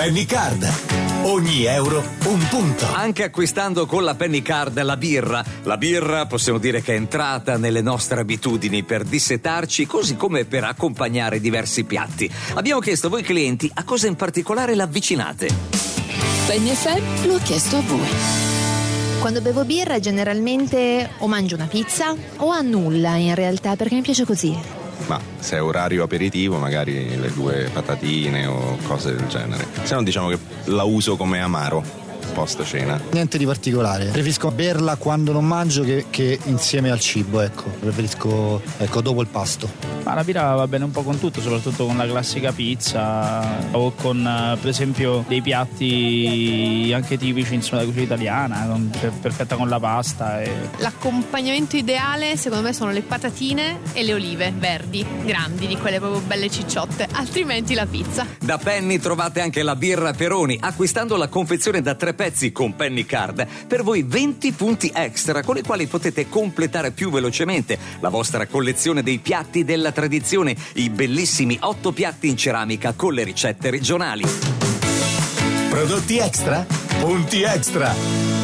Penny Card. Ogni euro un punto. Anche acquistando con la Penny Card la birra possiamo dire che è entrata nelle nostre abitudini per dissetarci, così come per accompagnare diversi piatti. Abbiamo chiesto a voi clienti a cosa in particolare l'avvicinate. Penny FM lo ha chiesto a voi. Quando bevo birra generalmente o mangio una pizza o a nulla in realtà, perché mi piace così. Ma se è orario aperitivo magari le 2 patatine o cose del genere. Se no diciamo che la uso come amaro post cena. Niente di particolare, preferisco berla quando non mangio che insieme al cibo, ecco. Preferisco dopo il pasto. Ma la birra va bene un po' con tutto, soprattutto con la classica pizza o con per esempio dei piatti anche tipici della cucina italiana, perfetta con la pasta. L'accompagnamento ideale secondo me sono le patatine e le olive verdi, grandi, di quelle proprio belle cicciotte, altrimenti la pizza. Da Penny trovate anche la birra Peroni. Acquistando la confezione da 3 pezzi con Penny Card, per voi 20 punti extra con i quali potete completare più velocemente la vostra collezione dei piatti della tradizione, i bellissimi 8 piatti in ceramica con le ricette regionali. Prodotti extra? Punti extra!